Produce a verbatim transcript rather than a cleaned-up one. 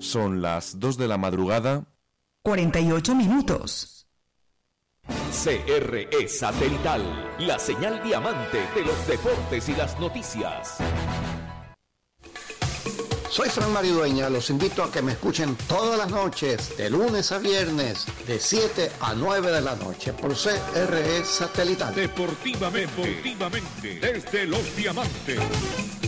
Son las dos de la madrugada. cuarenta y ocho minutos. C R E Satelital, la señal diamante de los deportes y las noticias. Soy Fran Maridueña, los invito a que me escuchen todas las noches, de lunes a viernes, de siete a nueve de la noche, por C R E Satelital. Deportivamente, deportivamente, desde Los Diamantes.